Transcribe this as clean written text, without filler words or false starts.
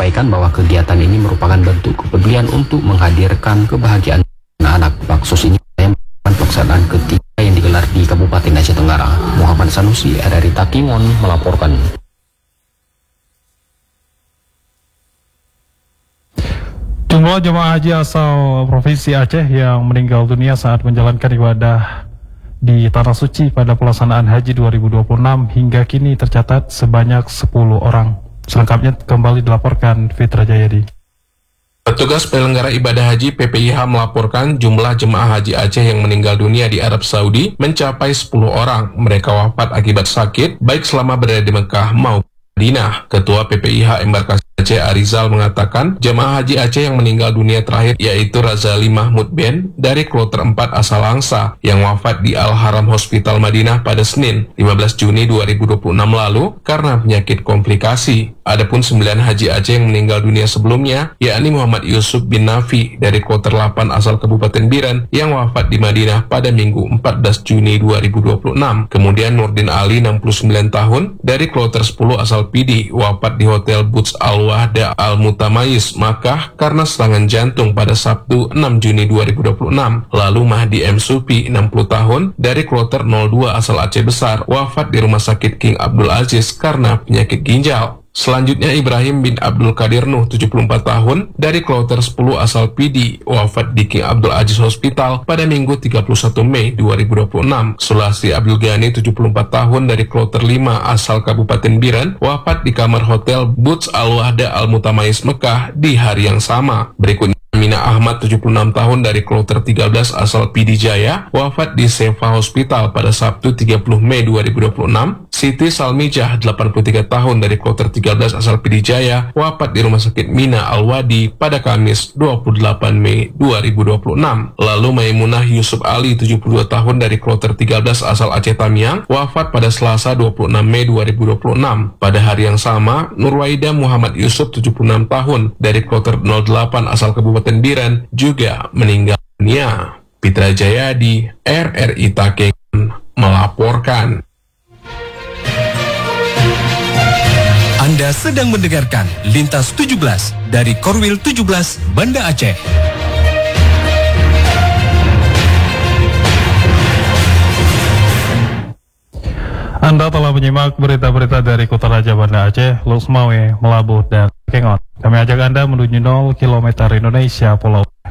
menyampaikan bahwa kegiatan ini merupakan bentuk kepedulian untuk menghadirkan kebahagiaan anak-anak. Baksos ini pelaksanaan ketiga yang digelar di Kabupaten Aceh Tenggara. Muhammad Sanusi, RRI Takingon melaporkan. Jumlah jemaah haji asal Provinsi Aceh yang meninggal dunia saat menjalankan ibadah di Tanah Suci pada pelaksanaan Haji 2026 hingga kini tercatat sebanyak 10 orang. Selengkapnya kembali dilaporkan Fitra Jayadi. Petugas penyelenggara ibadah haji PPIH melaporkan jumlah jemaah haji Aceh yang meninggal dunia di Arab Saudi mencapai 10 orang. Mereka wafat akibat sakit, baik selama berada di Mekah maupun Madinah. Ketua PPIH Embarkasi Aceh Arizal mengatakan jemaah haji Aceh yang meninggal dunia terakhir yaitu Razali Mahmud Ben dari kloter 4 asal Langsa yang wafat di Al-Haram Hospital Madinah pada Senin 15 Juni 2026 lalu karena penyakit komplikasi. Adapun 9 haji Aceh yang meninggal dunia sebelumnya yakni Muhammad Yusuf bin Nafi dari kloter 8 asal Kabupaten Biren yang wafat di Madinah pada Minggu 14 Juni 2026. Kemudian Nurdin Ali 69 tahun dari kloter 10 asal Pidi wafat di Hotel Buts Al-Wahda Al-Mutamais, Makkah karena serangan jantung pada Sabtu 6 Juni 2026. Lalu Mahdi M. Supi 60 tahun dari kloter 02 asal Aceh Besar wafat di Rumah Sakit King Abdul Aziz karena penyakit ginjal. Selanjutnya Ibrahim bin Abdul Qadir Nuh 74 tahun dari kloter 10 asal Pidi wafat di King Abdul Aziz Hospital pada Minggu 31 Mei 2026. Sulasi Abdul Ghani 74 tahun dari kloter 5 asal Kabupaten Biren wafat di kamar hotel Buts Al-Wahda Al-Mutamais Mekah di hari yang sama. Berikutnya Mina Ahmad 76 tahun dari kloter 13 asal Pidi Jaya wafat di Sefa Hospital pada Sabtu 30 Mei 2026. Siti Salmijah 83 tahun dari kloter 13 asal Pidi Jaya wafat di Rumah Sakit Mina Al-Wadi pada Kamis 28 Mei 2026. Lalu Maimunah Yusuf Ali 72 tahun dari kloter 13 asal Aceh Tamiang wafat pada Selasa 26 Mei 2026. Pada hari yang sama, Nurwaida Muhammad Yusuf 76 tahun dari kloter 08 asal Kabupaten Biren juga meninggal dunia. Fitra Jayadi, RRI Takengon melaporkan. Anda sedang mendengarkan Lintas 17 dari Korwil 17 Banda Aceh. Anda telah menyimak berita-berita dari Kota Raja Banda Aceh, Lusmawe, Melabuh, dan Takengon. Kami ajak Anda menuju 0 km Indonesia Pulau